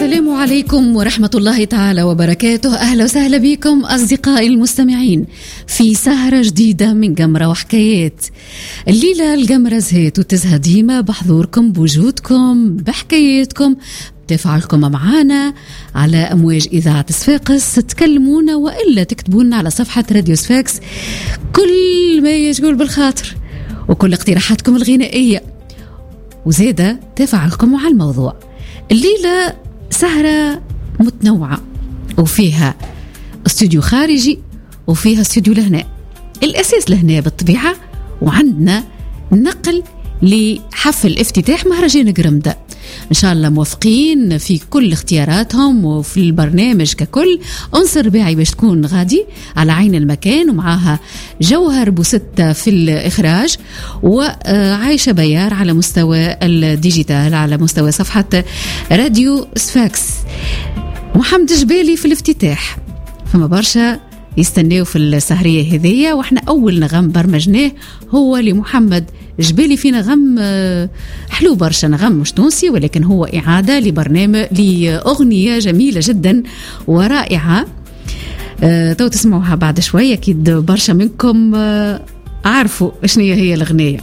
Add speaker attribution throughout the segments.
Speaker 1: السلام عليكم ورحمة الله تعالى وبركاته. أهلا وسهلا بكم أصدقائي المستمعين في سهرة جديدة من قمرة وحكايات. الليلة القمرة زهيت وتزهى ديما بحضوركم بوجودكم بحكاياتكم تفاعلكم معنا على أمواج إذاعة صفاقس. تكلمونا وإلا تكتبونا على صفحة راديو صفاقس كل ما يشغل بالخاطر وكل اقتراحاتكم الغنائية وزيادة تفاعلكم على الموضوع. الليلة سهرة متنوعة وفيها استوديو خارجي وفيها استوديو لهنا. الأساس لهنا بالطبيعة وعندنا نقل لحفل افتتاح مهرجان قرمدة. إن شاء الله موافقين في كل اختياراتهم وفي البرنامج ككل. أنصر باعي باش تكون غادي على عين المكان ومعاها جوهر بوستة في الإخراج وعايشة بيار على مستوى الديجيتال على مستوى صفحة راديو صفاقس. محمد جبالي في الافتتاح. فما برشا يستناو في السهرية هذية وإحنا أول نغم برمجناه هو لمحمد جبالي في نغم حلو برشا. نغم مش تونسي ولكن هو إعادة لبرنامج لأغنية جميلة جدا ورائعة. تو تسمعوها بعد شوية أكيد برشا منكم عارفوا إشنو هي الأغنية.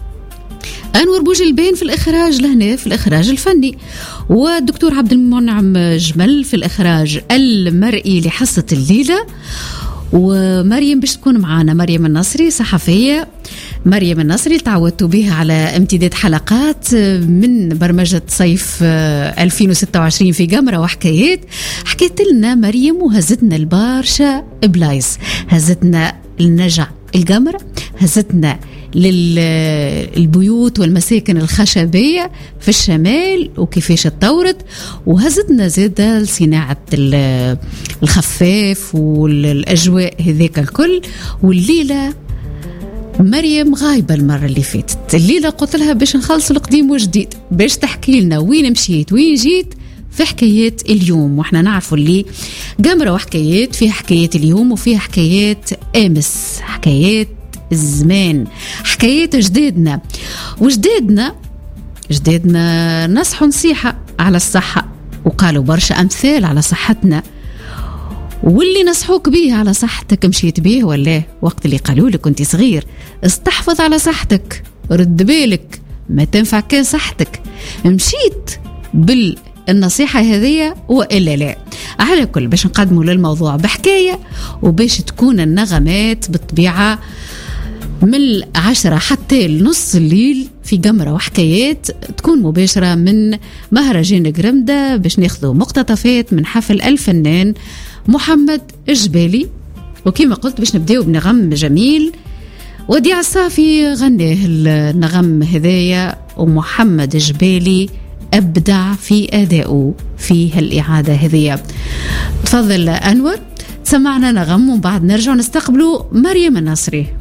Speaker 1: أنور بوجلبان في الإخراج لهنا في الإخراج الفني والدكتور عبد المنعم جمل في الإخراج المرئي لحصة الليلة. ومريم باش تكون معانا مريم النصري صحفية. مريم النصري تعودتوا بها على امتداد حلقات من برمجة صيف 2026 في قمرة وحكايات. حكيت لنا مريم وهزتنا البارشة بلايس، هزتنا النجع القمرة، هزتنا للبيوت والمساكن الخشبية في الشمال وكيفاش اتطورت، وهزتنا زادة لصناعة الخفاف والأجواء هذيك الكل. والليلة مريم غايبة المرة اللي فاتت. الليلة قلت لها باش نخلص القديم وجديد باش تحكي لنا وين مشيت وين جيت في حكايات اليوم. واحنا نعرفوا اللي قمرة وحكايات فيها حكايات اليوم وفيها حكايات أمس، حكايات الزمان، حكايات جدادنا. وجدادنا نصحوا نصيحة على الصحة وقالوا برشا أمثال على صحتنا، واللي نصحوك بيه على صحتك مشيت بيه ولا وقت اللي قالوا لك كنت صغير استحفظ على صحتك، رد بالك ما تنفع كان صحتك، مشيت بالنصيحة هذه وإلا لا. على كل باش نقدموا للموضوع بحكاية وباش تكون النغمات بالطبيعة من 10 حتى لنص الليل في قمرة وحكايات تكون مباشرة من مهرجان قرمدة باش ناخذوا مقتطفات من حفل الفنان محمد جبالي. وكما قلت باش نبداو بنغم جميل وديع الصافي غناه النغم هذايا ومحمد جبالي أبدع في أدائه في هالإعادة هذية. تفضل أنور سمعنا نغم وبعد نرجع نستقبلوا مريم النصري.